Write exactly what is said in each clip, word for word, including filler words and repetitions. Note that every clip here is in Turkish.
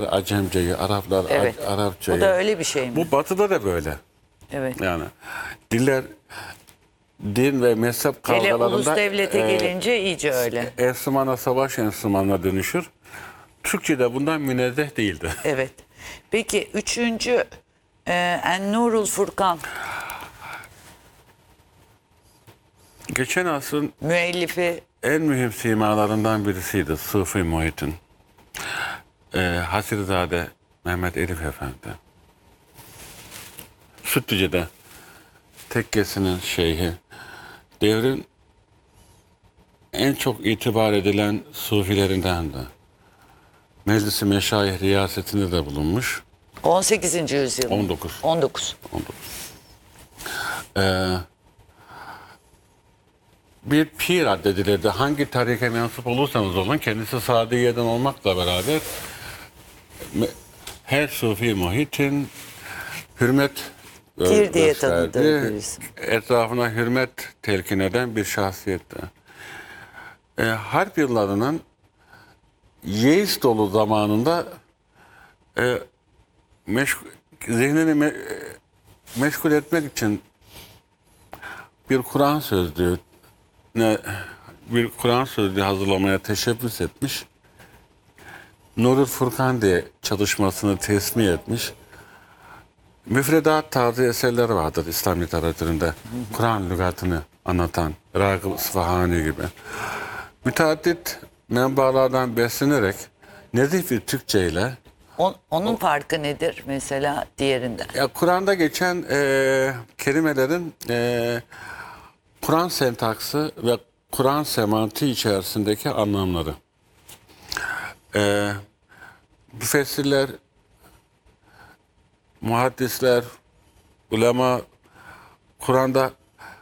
Acemceyi, Araplar Evet. A- Arapçayı. Bu da öyle bir şey mi? Bu Batı'da da böyle. Evet. Yani diller, din ve mezhep Hele kavgalarında ulus devlete e, gelince iyice öyle. enstrümana, savaş enstrümanına dönüşür. Türkçe de bundan münezzeh değildi. Evet. Peki üçüncü e, En-Nurul Furkan Geçen asrın müellifi en mühim simalarından birisiydi Sufi Muhittin. Ee, Hasirizade Mehmet Elif Efendi. Sütlüce'de tekkesinin şeyhi. Devrin en çok itibar edilen sufilerindendi. Meclis-i Meşayih riyasetinde de bulunmuş. on sekizinci yüzyıl. on dokuz. on dokuz. Ee, bir pir addedilirdi. Hangi tarike mensup olursanız olun, kendisi Sadiye'den olmakla beraber me- her Sufi Muhittin hürmet Pir diye gösterdi. tanıdığı birisi. Etrafına hürmet telkin eden bir şahsiyetti. Ee, harp yıllarının yeis dolu zamanında e, meşgul, zihnini me, meşgul etmek için bir Kur'an sözlüğü ne bir Kur'an sözlüğü hazırlamaya teşebbüs etmiş. Nurul Furkan diye çalışmasını tesmih etmiş. Müfredat tarzı eserler vardır İslam literatüründe. Kur'an lügatını anlatan Ragıb İsfahani gibi. Müteaddit menbalardan beslenerek nezih bir Türkçe ile On, onun farkı nedir mesela diğerinden? ya Kur'an'da geçen e, kelimelerin e, Kur'an sentaksı ve Kur'an semantiği içerisindeki anlamları. E, müfessirler, muhaddisler, ulema Kur'an'da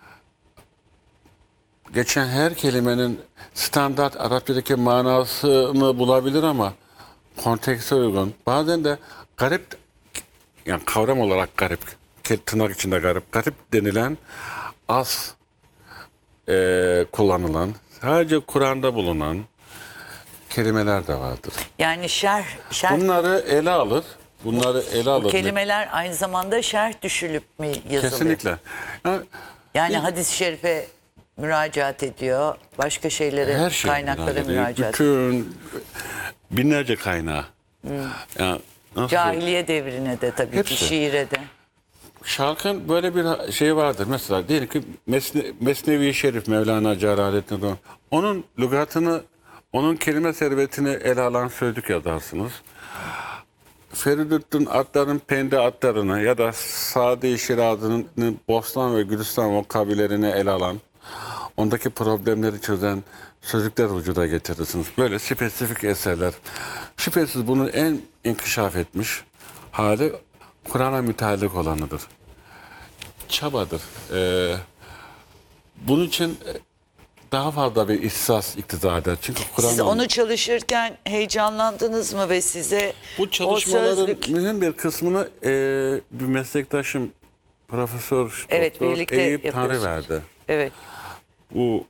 geçen her kelimenin standart Arapçadaki manasını bulabilir ama kontekste uygun. Bazen de garip, yani kavram olarak garip, tırnak içinde garip, garip denilen az e, kullanılan, sadece Kur'an'da bulunan kelimeler de vardır. Yani şerh, şerh Bunları ele alır, bunları ele alır. kelimeler aynı zamanda şerh düşülüp mü yazılıyor? Kesinlikle. Yani, Yani hadis-i şerife müracaat ediyor, başka şeylere, her şey kaynaklara müracaat ediyor. müracaat ediyor. Bütün binlerce kaynağı. Yani nasıl Cahiliye devrine de tabii Hepsi. ki, şiire de. Şarkın böyle bir şey vardır. Mesela diyelim ki Mesne, Mesnevi Şerif Mevlana Celaleddin Rumi. Onun lügatını, onun kelime servetini ele alan sözlük yazarsınız. Feridüddin Attar'ın Pende Attar'ını ya da Sadi Şirazi'nin Bostan ve Gülistan vokabülerini ele alan, ondaki problemleri çözen sözlükler vücuda getirirsiniz. Böyle spesifik eserler. Şüphesiz bunun en inkişaf etmiş hali Kur'an'a müteallik olanıdır. Çabadır. Ee, bunun için daha fazla bir ihsas iktiza eder. Çünkü Siz Kur'an'ın onu çalışırken heyecanlandınız mı ve size bu o çalışmaların sözlük... mühim bir kısmını e, bir meslektaşım Profesör Evet, Doktor birlikte Eyüp yapıyorsunuz. Tanrıverdi. Evet. Bu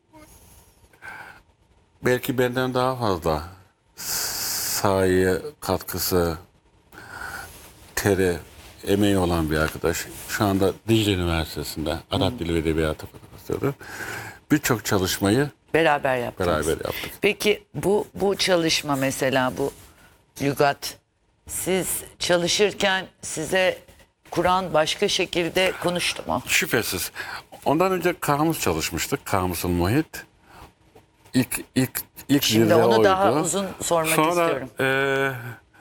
belki benden daha fazla sahaya katkısı, teri, emeği olan bir arkadaş. Şu anda Dicle Üniversitesi'nde Arap Dili ve Edebiyatı Profesörü. Birçok çalışmayı Beraber yaptınız. beraber yaptık. Peki bu bu çalışma mesela bu lügat, siz çalışırken size Kur'an başka şekilde konuştu mu? Şüphesiz. Ondan önce kamus çalışmıştık. Kamusul Muhit. İlk ilk ilk Şimdi zirve onu oydu. daha uzun sormak Sonra, istiyorum. Sonra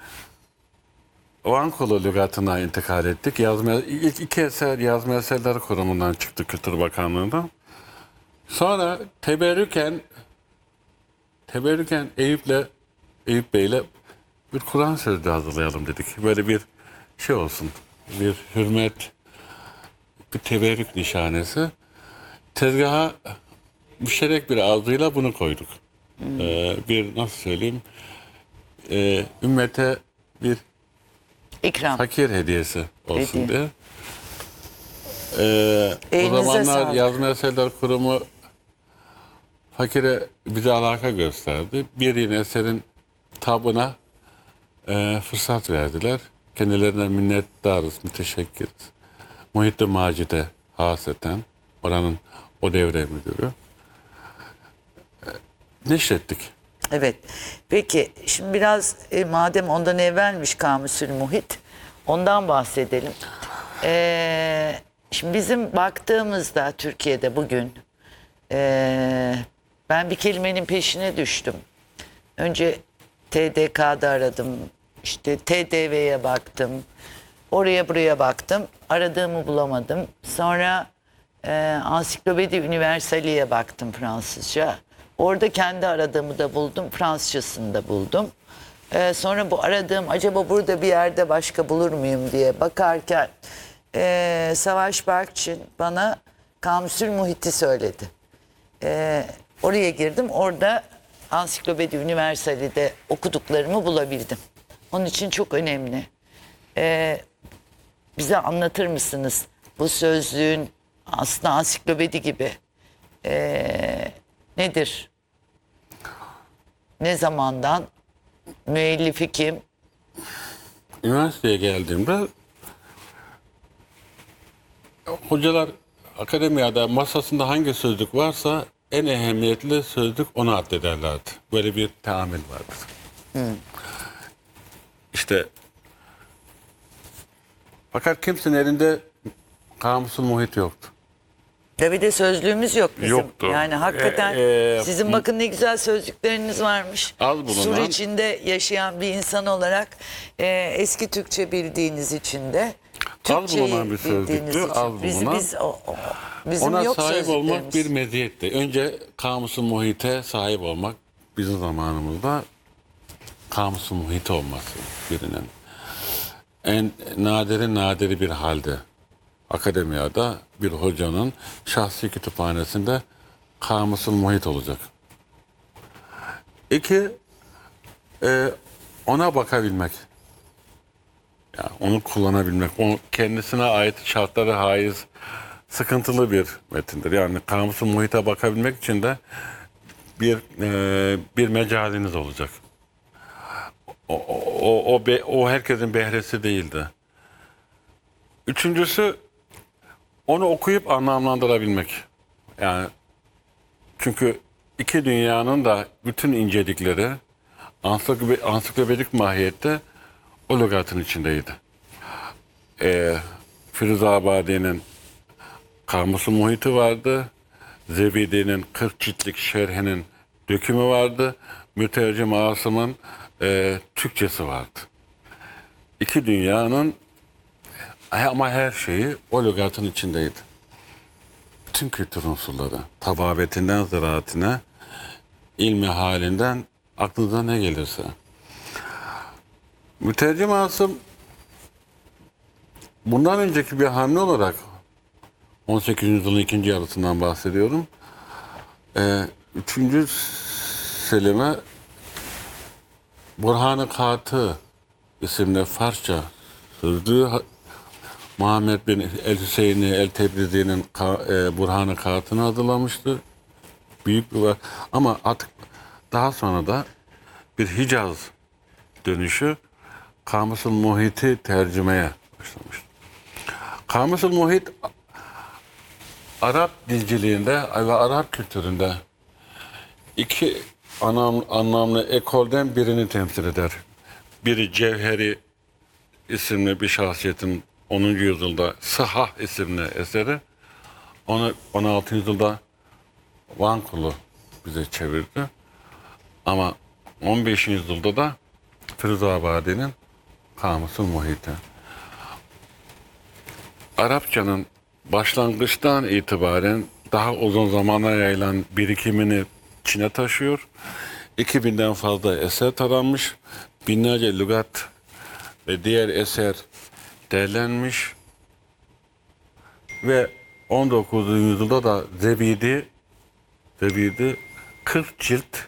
Vankolu lügatına intikal ettik. Yazma, ilk iki eser Yazma Eserleri Kurumu'ndan çıktı Kültür Bakanlığı'ndan. Sonra teberrüken teberrüken Eyüp'le Eyüp Bey'le bir Kur'an sözlüğü hazırlayalım dedik. Böyle bir şey olsun. Bir hürmet, bir teberrük nişanesi. Tezgaha müşterek bir arzuyla bunu koyduk. Hmm. Ee, bir nasıl söyleyeyim? Ee, ümmete bir İkram. fakir hediyesi olsun Hediye. diye. Ee, o Elinize zamanlar sağlık. Yazma Eserler Kurumu fakire bize alaka gösterdi. Bir yine eserin tabına e, fırsat verdiler. Kendilerine minnettarız, müteşekkiriz. Muhittin Macide haseten, oranın o devre müdürü. E, neşrettik. Evet. Peki şimdi biraz e, madem ondan evvelmiş Kamusül Muhit, ondan bahsedelim. Ee, şimdi bizim baktığımızda Türkiye'de bugün ee, ben bir kelimenin peşine düştüm. Önce T D K'da aradım, işte T D V'ye baktım, oraya buraya baktım, aradığımı bulamadım. Sonra e, Ansiklopedi Universal'iye baktım Fransızca. Orada kendi aradığımı da buldum, Fransızcasını da buldum. E, sonra bu aradığım acaba burada bir yerde başka bulur muyum diye bakarken e, Savaş Barkçın bana Kamusül Muhit'i söyledi. E, oraya girdim, orada Ansiklopedi Universal'ide okuduklarımı bulabildim. Onun için çok önemli. E, bize anlatır mısınız bu sözlüğün aslında ansiklopedi gibi e, nedir? Ne zamandan? Müellifi kim? Üniversiteye geldiğimde hocalar akademiyada masasında hangi sözlük varsa en ehemmiyetli sözlük ona addederlerdi. Böyle bir teamül vardır. Hmm. İşte fakat kimsenin elinde Kamusül Muhit yoktu. Tabii de sözlüğümüz yok bizim. Yoktu. Yani hakikaten Ee, e, sizin bakın ne güzel sözlükleriniz varmış. Az bulunan- Sur içinde yaşayan bir insan olarak e, eski Türkçe bildiğiniz için de Türkçeyi bulunan bir sözlüktü, bildiğiniz için. az Biz, bulunan. biz, o, o- bizim Ona yok sahip olmak sözlüklerimiz. bir meziyetti. Önce Kamusül Muhit'e sahip olmak bizim zamanımızda Kamusül Muhit olması birinin. En nadiri nadiri bir halde akademiyada bir hocanın şahsi kütüphanesinde Kamusül Muhit olacak. İki, e, ona bakabilmek. Yani onu kullanabilmek. O kendisine ait şartlara haiz sıkıntılı bir metindir. Yani Kamusül Muhit'e bakabilmek için de bir e, bir mecaliniz olacak. O, o, o, be, o herkesin behresi değildi. Üçüncüsü onu okuyup anlamlandırabilmek. Yani çünkü iki dünyanın da bütün incelikleri ansiklopedik, ansiklopedik mahiyette o lügatın içindeydi. Ee, Firuzabadi'nin Kamusül Muhit'i vardı. Zebidi'nin kırk ciltlik şerhinin dökümü vardı. Mütercim Asım'ın e, Türkçesi vardı. İki dünyanın ama her şeyi o lügatın içindeydi. Bütün kültür unsurları, tababetinden ziraatine, ilmi halinden aklınıza ne gelirse. Mütercim Asım bundan önceki bir hamle olarak on sekizinci yüzyılın ikinci yarısından bahsediyorum. Ee, üçüncü Selim'e Burhan-ı Katı isimli Farsça sözlüğü Muhammed bin el-Hüseyin'i el-Tebrizi'nin e, Burhan-ı Katı'nı hazırlamıştı. Büyük bir var. Ama artık daha sonra da bir Hicaz dönüşü Kamusül Muhit'i tercümeye başlamıştı. Kamusül Muhit Arap dilciliğinde ve Arap kültüründe iki anlam, anlamlı ekolden birini temsil eder. Biri Cevheri isimli bir şahsiyetin onuncu yüzyılda Sıhah isimli eseri. Onu on altıncı yüzyılda Van Kulu bize çevirdi. Ama on beşinci yüzyılda da Firuzabadi'nin Kamusül Muhit'i. Arapçanın başlangıçtan itibaren daha uzun zamana yayılan birikimini Çin'e taşıyor. iki binden fazla eser taranmış. Binlerce lügat ve diğer eser derlenmiş. Ve on dokuzuncu yüzyılda da Zebidi Zebidi kırk cilt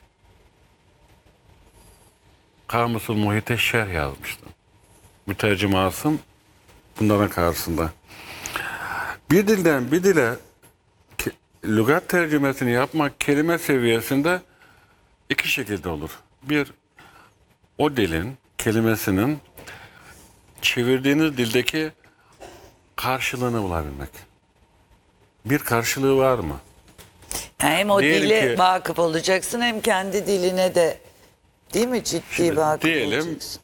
Kamusül Muhit'e şerh yazmıştı. Mütercim Asım bunların karşısında. Bir dilden bir dile ke, lügat tercümesini yapmak kelime seviyesinde iki şekilde olur. Bir, o dilin kelimesinin çevirdiğiniz dildeki karşılığını bulabilmek. Bir karşılığı var mı? Yani hem o Diyelim dile ki- vakıf olacaksın hem kendi diline de, değil mi, ciddi Şimdi vakıf diyelim- olacaksın.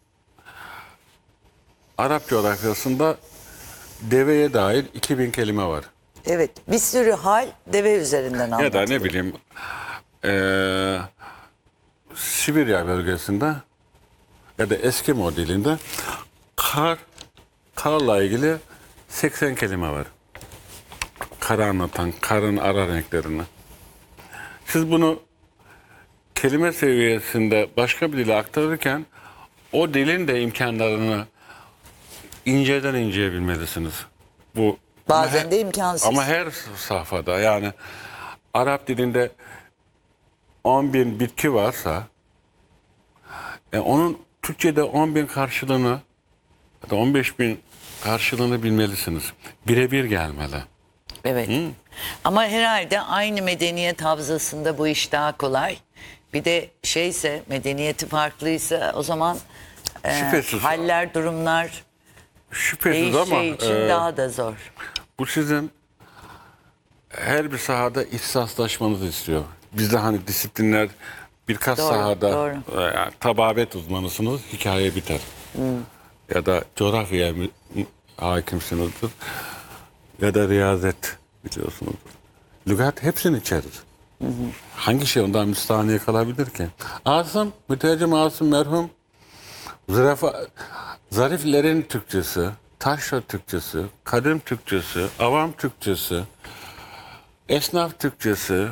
Arap coğrafyasında deveye dair iki bin kelime var. Evet, bir sürü hal deve üzerinden Ya da anlatılıyor. ne bileyim eee, Sibirya bölgesinde ya da Eskimo dilinde kar, karla ilgili seksen kelime var. Karı anlatan, karın ara renklerini. Siz bunu kelime seviyesinde başka bir dile aktarırken o dilin de imkanlarını inceden inceye bilmelisiniz. Bu Bazen ama de he- imkansız. Ama her safhada, yani Arap dilinde on bin bitki varsa e, onun Türkçe'de on bin karşılığını ya da on beş bin karşılığını bilmelisiniz. Birebir gelmeli. Evet. Ama herhalde aynı medeniyet havzasında bu iş daha kolay. Bir de şeyse, medeniyeti farklıysa o zaman e, Şüphesiz. haller, durumlar Şüphesiz ama değişeceği için e, daha da zor. bu sizin her bir sahada ihtisaslaşmanızı istiyor. Bizde hani disiplinler birkaç Doğru, sahada doğru. e, yani tababet uzmanısınız, hikaye biter. Ya da coğrafyaya mü- mü- hakimsinizdir. Ya da riyazet biliyorsunuzdur. Lügat hepsini içerir. Hangi şey ondan müstahane kalabilir ki? Asım, mütercim Asım merhum zürafa, zariflerin Türkçesi, taşra Türkçesi, kadim Türkçesi, avam Türkçesi, esnaf Türkçesi,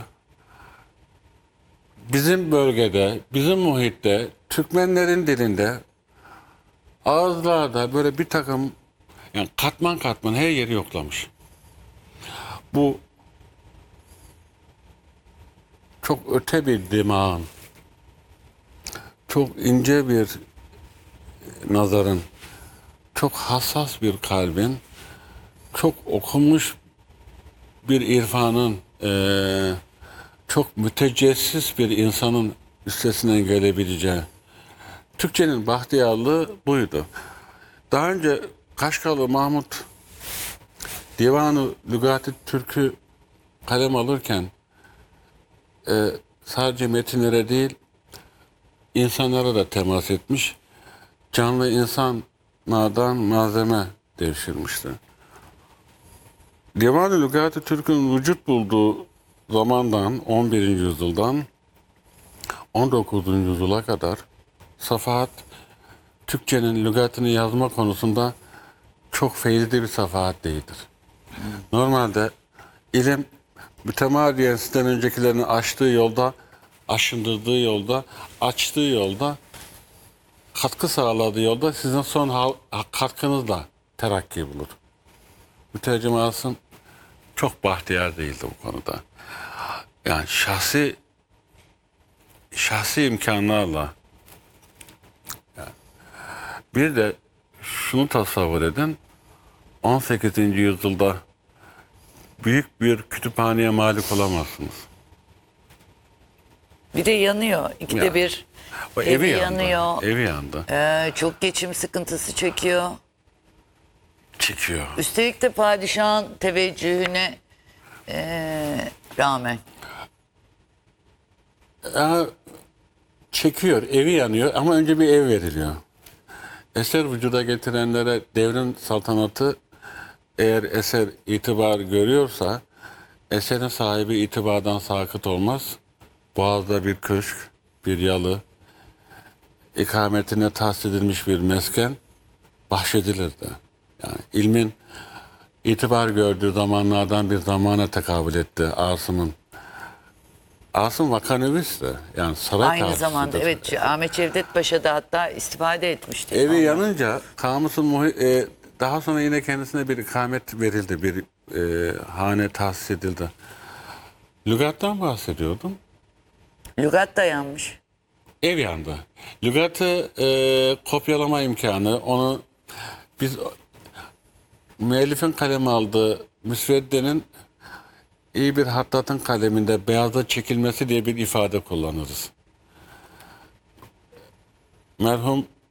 bizim bölgede, bizim muhitte, Türkmenlerin dilinde, ağızlarda böyle bir takım, yani katman katman her yeri yoklamış. Bu çok öte bir dimağın, çok ince bir nazarın, çok hassas bir kalbin, çok okunmuş bir irfanın, eee, çok mütecessis bir insanın üstesinden gelebileceği. Türkçenin bahtiyarlığı buydu. Daha önce Kaşgarlı Mahmut Divan-ı Lügat-ı Türk'ü kalem alırken e, sadece metinlere değil insanlara da temas etmiş. Canlı insanlardan malzeme devşirmişti. Divan-ı Lügat-ı Türk'ün vücut bulduğu zamandan on birinci yüzyıldan on dokuzuncu yüzyıla kadar safahat Türkçenin lügatını yazma konusunda çok feyizli bir safahat değildir. Normalde ilim mütemadiyen sizden öncekilerini aştığı yolda, aşındırdığı yolda, açtığı yolda, katkı sağladığı yolda sizin son hal, katkınızla terakki bulur. Mütercim Asım çok bahtiyar değildi bu konuda. Yani şahsi şahsi imkanlarla yani bir de şunu tasavvur edin, on sekizinci yüzyılda büyük bir kütüphaneye malik olamazsınız. Bir de yanıyor. İkide Ya. bir O evi, evi yandı. yanıyor. Evi yandı. Ee, çok geçim sıkıntısı çekiyor. Çekiyor. Üstelik de padişahın teveccühüne ee, rağmen. Ya, çekiyor, evi yanıyor ama önce bir ev veriliyor. Eser vücuda getirenlere devrin saltanatı eğer eser itibar görüyorsa eserin sahibi itibardan sakıt olmaz. Boğaz'da bir köşk, bir yalı, ikametine tahsis edilmiş bir mesken bahşedilirdi. Yani ilmin itibar gördüğü zamanlardan bir zamana tekabül etti Asım'ın. Asım vakanüvisti. Yani saray Aynı kağıtçısıdır. zamanda evet Ahmet Cevdet Paşa da hatta istifade etmişti. Evi ondan. yanınca kamusun muhi- e, daha sonra yine kendisine bir ikamet verildi. Bir e, hane tahsis edildi. Lügattan bahsediyordum. Lügat dayanmış. Ev yandı. Lügatı e, kopyalama imkanı, onu biz müellifin kaleme aldığı müsveddenin iyi bir hattatın kaleminde beyaza çekilmesi diye bir ifade kullanırız. Merhum